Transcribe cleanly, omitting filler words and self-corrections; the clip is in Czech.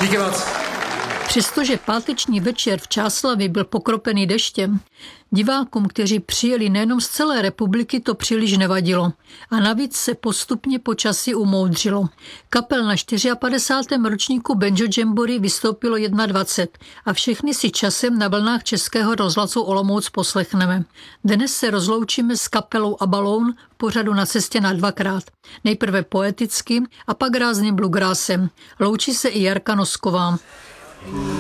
Díky moc. Přestože páteční večer v Čáslavi byl pokropený deštěm, divákům, kteří přijeli nejenom z celé republiky, to příliš nevadilo. A navíc se postupně počasí umoudřilo. Kapel na 54. ročníku Banjo Jamboree vystoupilo 21 a všechny si časem na vlnách Českého rozhlasu Olomouc poslechneme. Dnes se rozloučíme s kapelou Abaloun v pořadu Na cestě na dvakrát. Nejprve poeticky a pak rázným bluegrassem. Loučí se i Jarka Nosková.